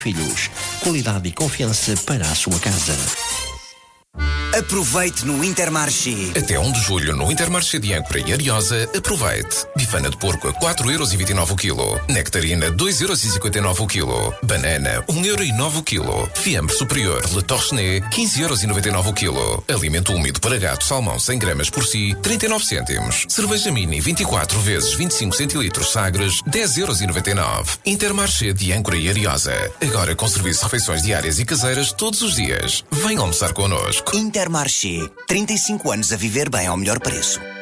Filhos, qualidade e confiança para a sua casa. Aproveite no Intermarché. Até 1 de julho no Intermarché de Âncora e Ariosa, aproveite. Bifana de porco a 4,29€ o quilo. Nectarina 2,59€ o quilo. Banana 1,09€ o quilo. Fiambre superior Le Torchenet 15,99€ o quilo. Alimento úmido para gato salmão 100 gramas por si 39 cêntimos. Cerveja mini 24 vezes 25 centilitros Sagres 10,99€. Intermarché de Âncora e Ariosa. Agora com serviço de refeições diárias e caseiras todos os dias. Venha almoçar connosco. Intermarché. 35 anos a viver bem ao melhor preço.